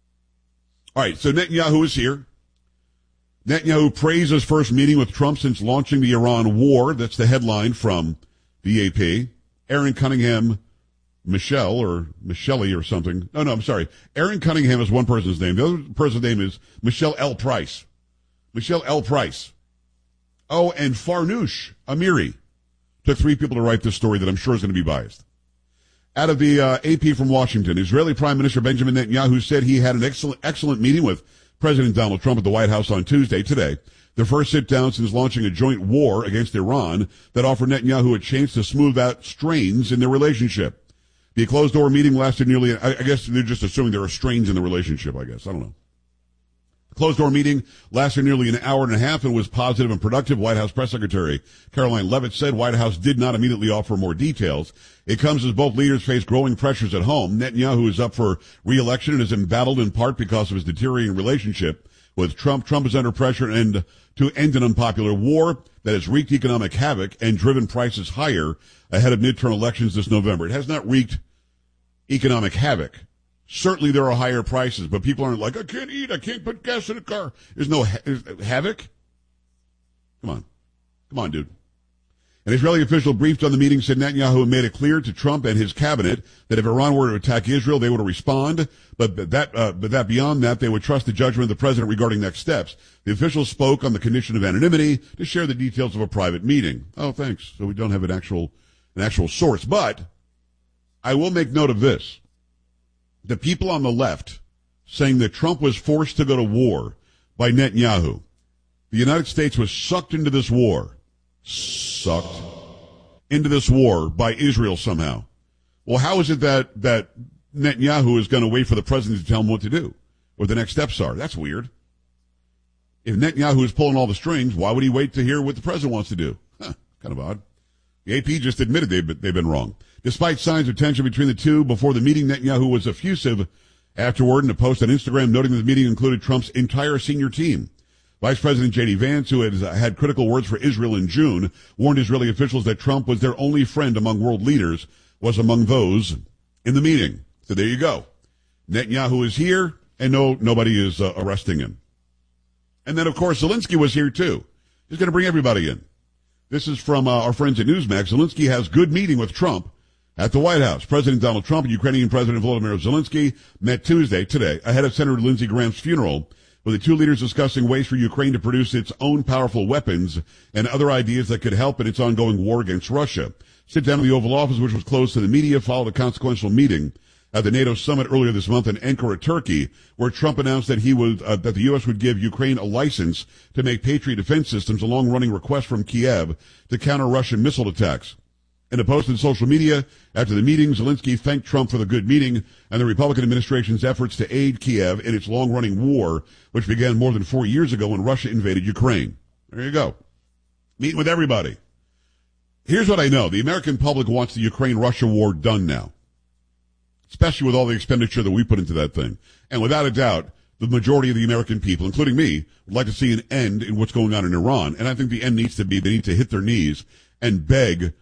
All right, so Netanyahu is here. Netanyahu praised his first meeting with Trump since launching the Iran war. That's the headline from the AP. Aaron Cunningham, Michelle or something. No, I'm sorry. Aaron Cunningham is one person's name. The other person's name is Michelle L. Price. Michelle L. Price. Oh, and Farnoosh Amiri. Took 3 people to write this story that I'm sure is going to be biased. Out of the AP from Washington, Israeli Prime Minister Benjamin Netanyahu said he had an excellent meeting with President Donald Trump at the White House on Tuesday, today. The first sit-down since launching a joint war against Iran that offered Netanyahu a chance to smooth out strains in their relationship. The closed-door meeting lasted nearly, I guess they're just assuming there are strains in the relationship, I guess. I don't know. The closed-door meeting lasted nearly an hour and a half and was positive and productive. White House Press Secretary Caroline Leavitt said White House did not immediately offer more details. It comes as both leaders face growing pressures at home. Netanyahu is up for re-election and is embattled in part because of his deteriorating relationship with Trump. Trump is under pressure to end an unpopular war that has wreaked economic havoc and driven prices higher ahead of midterm elections this November. It has not wreaked economic havoc. Certainly there are higher prices, but people aren't like, I can't eat, I can't put gas in a car. There's no havoc. Come on, dude. An Israeli official briefed on the meeting said Netanyahu made it clear to Trump and his cabinet that if Iran were to attack Israel, they would respond, but that beyond that, they would trust the judgment of the president regarding next steps. The official spoke on the condition of anonymity to share the details of a private meeting. Oh, thanks. So we don't have an actual source, but I will make note of this. The people on the left saying that Trump was forced to go to war by Netanyahu. The United States was sucked into this war by Israel somehow. Well, how is it that Netanyahu is going to wait for the president to tell him what to do, what the next steps are? That's weird. If Netanyahu is pulling all the strings, why would he wait to hear what the president wants to do? Kind of odd. The AP just admitted they've been wrong. Despite signs of tension between the two before the meeting, Netanyahu was effusive afterward in a post on Instagram noting that the meeting included Trump's entire senior team. Vice President J.D. Vance, who had critical words for Israel in June, warned Israeli officials that Trump was their only friend among world leaders, was among those in the meeting. So there you go. Netanyahu is here, and nobody is arresting him. And then, of course, Zelensky was here, too. He's going to bring everybody in. This is from our friends at Newsmax. Zelensky has good meeting with Trump at the White House. President Donald Trump and Ukrainian President Volodymyr Zelensky met Tuesday, today, ahead of Senator Lindsey Graham's funeral, with the two leaders discussing ways for Ukraine to produce its own powerful weapons and other ideas that could help in its ongoing war against Russia. Sit down in the Oval Office, which was closed to the media, followed a consequential meeting at the NATO summit earlier this month in Ankara, Turkey, where Trump announced that that the U.S. would give Ukraine a license to make Patriot defense systems, a long-running request from Kiev to counter Russian missile attacks. In a post on social media after the meeting, Zelensky thanked Trump for the good meeting and the Republican administration's efforts to aid Kiev in its long-running war, which began more than 4 years ago when Russia invaded Ukraine. There you go. Meeting with everybody. Here's what I know. The American public wants the Ukraine-Russia war done now, especially with all the expenditure that we put into that thing. And without a doubt, the majority of the American people, including me, would like to see an end in what's going on in Iran. And I think the end needs to be they need to hit their knees and beg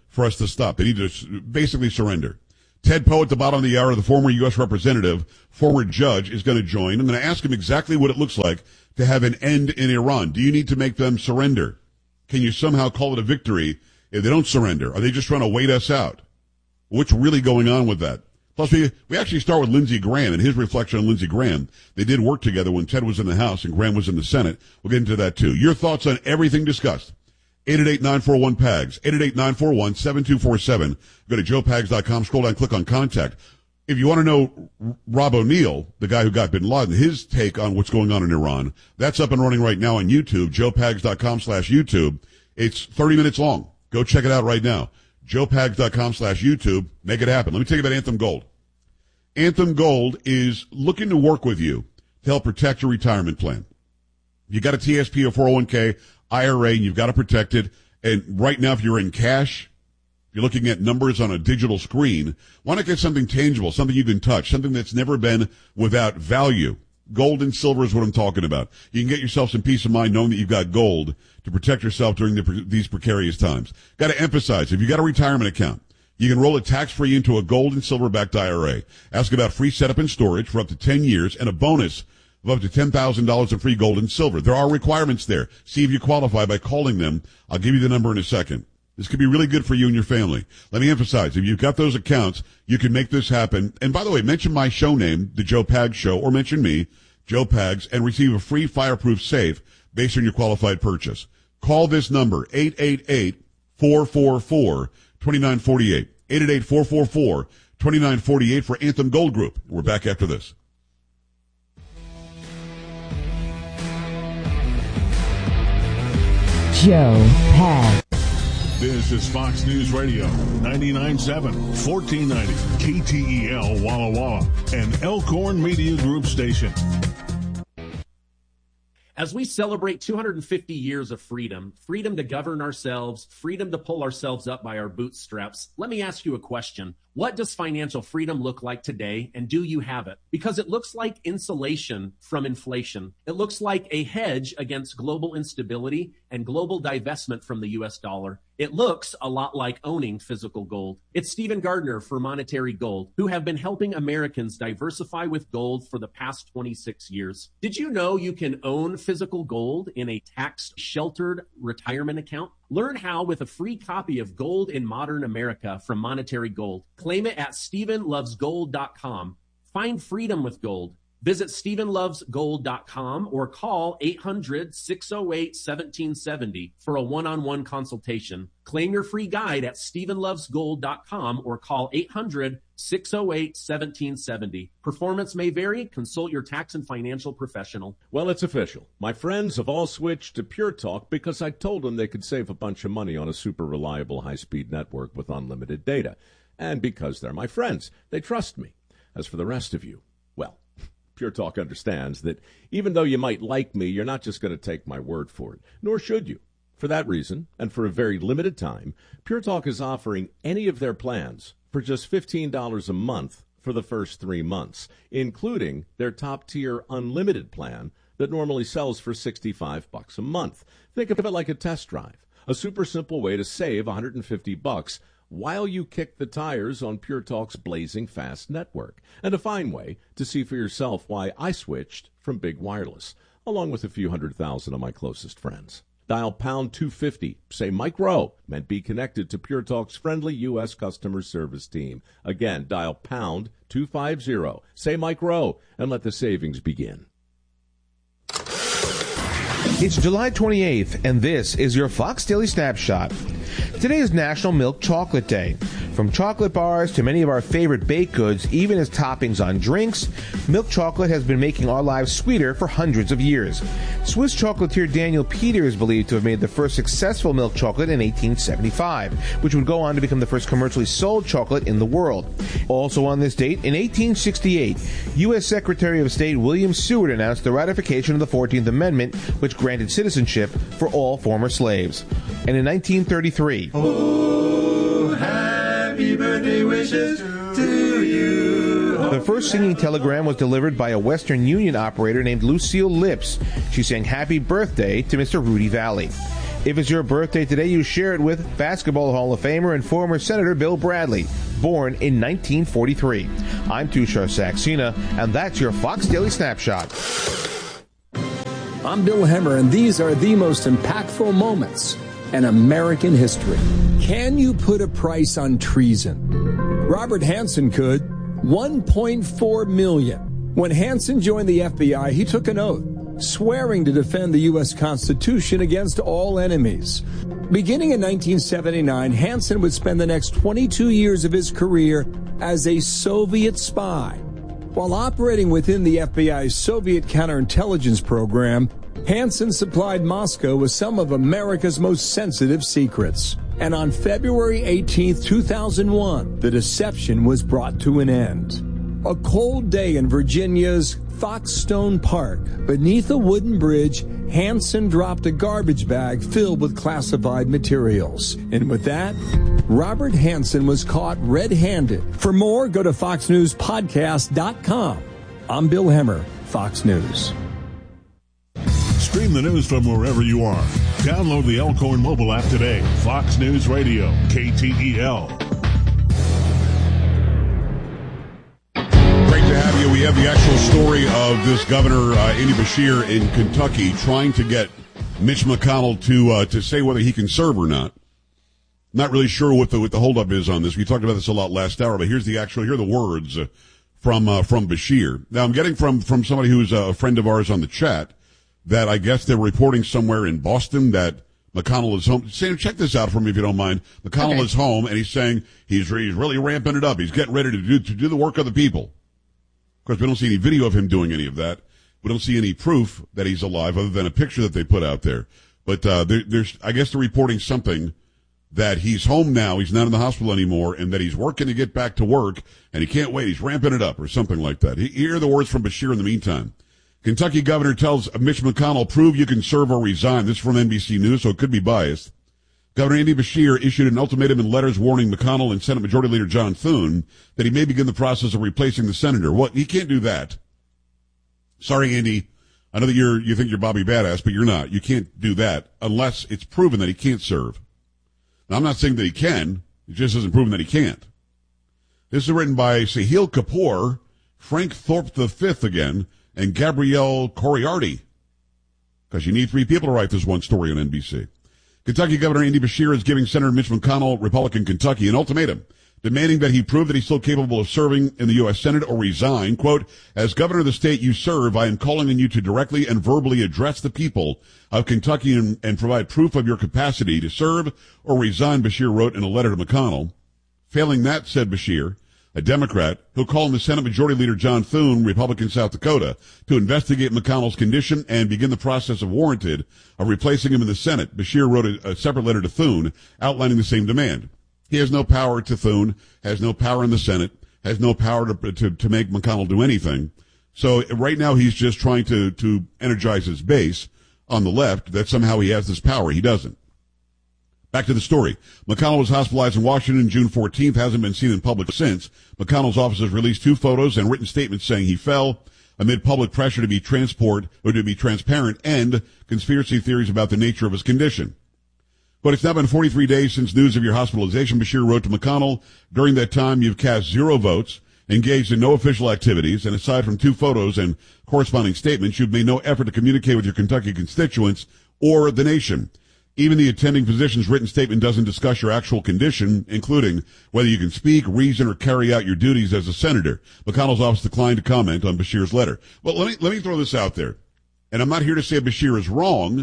for us to stop. They need to basically surrender. Ted Poe at the bottom of the hour, the former U.S. representative, former judge, is going to join. I'm going to ask him exactly what it looks like to have an end in Iran. Do you need to make them surrender? Can you somehow call it a victory if they don't surrender? Are they just trying to wait us out? What's really going on with that? Plus, we actually start with Lindsey Graham and his reflection on Lindsey Graham. They did work together when Ted was in the House and Graham was in the Senate. We'll get into that, too. Your thoughts on everything discussed. 888-941-PAGS, 888-941-7247. Go to joepags.com, scroll down, click on Contact. If you want to know Rob O'Neill, the guy who got bin Laden, his take on what's going on in Iran, that's up and running right now on YouTube, joepags.com/YouTube. It's 30 minutes long. Go check it out right now. joepags.com/YouTube. Make it happen. Let me tell you about Anthem Gold. Anthem Gold is looking to work with you to help protect your retirement plan. You got a TSP or 401k, IRA, and you've got to protect it. And right now, if you're in cash, if you're looking at numbers on a digital screen, why not get something tangible, something you can touch, something that's never been without value? Gold and silver is what I'm talking about. You can get yourself some peace of mind knowing that you've got gold to protect yourself during these precarious times. Got to emphasize, if you got a retirement account, you can roll it tax-free into a gold and silver-backed IRA. Ask about free setup and storage for up to 10 years and a bonus of up to $10,000 in free gold and silver. There are requirements there. See if you qualify by calling them. I'll give you the number in a second. This could be really good for you and your family. Let me emphasize, if you've got those accounts, you can make this happen. And by the way, mention my show name, The Joe Pags Show, or mention me, Joe Pags, and receive a free fireproof safe based on your qualified purchase. Call this number, 888-444-2948. 888-444-2948 for Anthem Gold Group. We're back after this. Joe Pags. This is Fox News Radio, 99.7, 1490, KTEL Walla Walla, and Elkhorn Media Group station. As we celebrate 250 years of freedom, freedom to govern ourselves, freedom to pull ourselves up by our bootstraps, let me ask you a question. What does financial freedom look like today, and do you have it? Because it looks like insulation from inflation. It looks like a hedge against global instability and global divestment from the U.S. dollar. It looks a lot like owning physical gold. It's Stephen Gardner for Monetary Gold, who have been helping Americans diversify with gold for the past 26 years. Did you know you can own physical gold in a tax-sheltered retirement account? Learn how with a free copy of Gold in Modern America from Monetary Gold. Claim it at StephenLovesGold.com. Find freedom with gold. Visit StephenLovesGold.com or call 800-608-1770 for a one-on-one consultation. Claim your free guide at StephenLovesGold.com or call 800-608-1770. Performance may vary. Consult your tax and financial professional. Well, it's official. My friends have all switched to Pure Talk because I told them they could save a bunch of money on a super reliable high-speed network with unlimited data. And because they're my friends, they trust me. As for the rest of you, well, Pure Talk understands that even though you might like me, you're not just going to take my word for it, nor should you. For that reason, and for a very limited time, Pure Talk is offering any of their plans for just $15 a month for the first 3 months, including their top-tier unlimited plan that normally sells for $65 a month. Think of it like a test drive, a super simple way to save $150 while you kick the tires on Pure Talk's blazing fast network, and a fine way to see for yourself why I switched from big wireless, along with a few 100,000 of my closest friends. Dial pound 250, say Mike Rowe, and be connected to Pure Talk's friendly U.S. customer service team. Again, dial pound 250, say Mike Rowe, and let the savings begin. It's July 28th, and this is your Fox Daily Snapshot. Today is National Milk Chocolate Day. From chocolate bars to many of our favorite baked goods, even as toppings on drinks, milk chocolate has been making our lives sweeter for hundreds of years. Swiss chocolatier Daniel Peter is believed to have made the first successful milk chocolate in 1875, which would go on to become the first commercially sold chocolate in the world. Also on this date, in 1868, U.S. Secretary of State William Seward announced the ratification of the 14th Amendment, which granted citizenship for all former slaves. And in 1933, oh, happy birthday wishes to you. The first singing telegram was delivered by a Western Union operator named Lucille Lips. She sang happy birthday to Mr. Rudy Valley. If it's your birthday today, you share it with Basketball Hall of Famer and former Senator Bill Bradley, born in 1943. I'm Tushar Saxena, and that's your Fox Daily Snapshot. I'm Bill Hemmer, and these are the most impactful moments in American history. Can you put a price on treason? Robert Hansen could. $1.4 million. When Hansen joined the FBI, he took an oath, swearing to defend the U.S. Constitution against all enemies. Beginning in 1979, Hansen would spend the next 22 years of his career as a Soviet spy. While operating within the FBI's Soviet counterintelligence program, Hansen supplied Moscow with some of America's most sensitive secrets. And on February 18, 2001, the deception was brought to an end. A cold day in Virginia's Foxstone Park. Beneath a wooden bridge, Hansen dropped a garbage bag filled with classified materials. And with that, Robert Hansen was caught red-handed. For more, go to foxnewspodcast.com. I'm Bill Hemmer, Fox News. Stream the news from wherever you are. Download the Elkhorn mobile app today. Fox News Radio, KTEL. Great to have you. We have the actual story of this governor, Andy Beshear, in Kentucky, trying to get Mitch McConnell to say whether he can serve or not. Not really sure what the holdup is on this. We talked about this a lot last hour, but here are the words from Beshear. Now, I'm getting from somebody who's a friend of ours on the chat that I guess they're reporting somewhere in Boston that McConnell is home. Sam, check this out for me if you don't mind. McConnell is home, and he's saying he's really ramping it up. He's getting ready to do the work of the people. Of course, we don't see any video of him doing any of that. We don't see any proof that he's alive other than a picture that they put out there. But there's, I guess they're reporting something that he's home now, he's not in the hospital anymore, and that he's working to get back to work, and he can't wait. He's ramping it up or something like that. Here are the words from Beshear in the meantime. Kentucky governor tells Mitch McConnell, prove you can serve or resign. This is from NBC News, so it could be biased. Governor Andy Beshear issued an ultimatum in letters warning McConnell and Senate Majority Leader John Thune that he may begin the process of replacing the senator. Well, he can't do that. Sorry, Andy. I know that you think you're Bobby Badass, but you're not. You can't do that unless it's proven that he can't serve. Now, I'm not saying that he can. It just isn't proven that he can't. This is written by Sahil Kapoor, Frank Thorpe V again, and Gabrielle Coriarty, because you need three people to write this one story on NBC. Kentucky Governor Andy Beshear is giving Senator Mitch McConnell, Republican Kentucky, an ultimatum, demanding that he prove that he's still capable of serving in the U.S. Senate or resign. Quote, as governor of the state you serve, I am calling on you to directly and verbally address the people of Kentucky and provide proof of your capacity to serve or resign, Beshear wrote in a letter to McConnell. Failing that, said Beshear, a Democrat, he'll call on the Senate Majority Leader John Thune, Republican South Dakota, to investigate McConnell's condition and begin the process of warranted of replacing him in the Senate. Beshear wrote a separate letter to Thune outlining the same demand. He has no power to Thune, has no power in the Senate, has no power to make McConnell do anything. So right now he's just trying to energize his base on the left that somehow he has this power. He doesn't. Back to the story. McConnell was hospitalized in Washington June 14th, hasn't been seen in public since. McConnell's office has released 2 photos and written statements saying he fell amid public pressure to be transparent and conspiracy theories about the nature of his condition. But it's now been 43 days since news of your hospitalization, Beshear wrote to McConnell. During that time, you've cast 0 votes, engaged in no official activities, and aside from 2 photos and corresponding statements, you've made no effort to communicate with your Kentucky constituents or the nation. Even the attending physician's written statement doesn't discuss your actual condition, including whether you can speak, reason, or carry out your duties as a senator. McConnell's office declined to comment on Beshear's letter. Well, let me throw this out there. And I'm not here to say Beshear is wrong.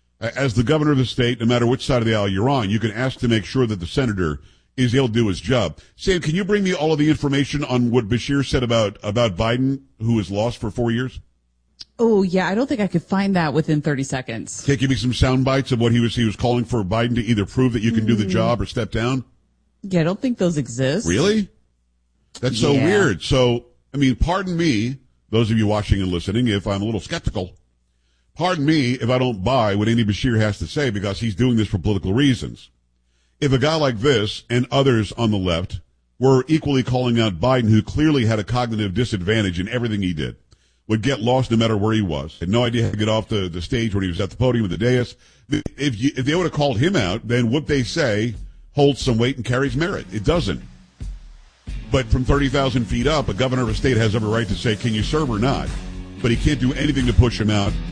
As the governor of the state, no matter which side of the aisle you're on, you can ask to make sure that the senator is able to do his job. Sam, can you bring me all of the information on what Beshear said about Biden, who was lost for 4 years? Oh, yeah, I don't think I could find that within 30 seconds. Can you give me some sound bites of what he was calling for Biden to either prove that you can do the job or step down? Yeah, I don't think those exist. Really? That's so weird. So, I mean, pardon me, those of you watching and listening, if I'm a little skeptical. Pardon me if I don't buy what Andy Beshear has to say because he's doing this for political reasons. If a guy like this and others on the left were equally calling out Biden, who clearly had a cognitive disadvantage in everything he did, would get lost no matter where he was. Had no idea how to get off the stage when he was at the podium of the dais. If they would have called him out, then what they say holds some weight and carries merit. It doesn't. But from 30,000 feet up, a governor of a state has every right to say, can you serve or not? But he can't do anything to push him out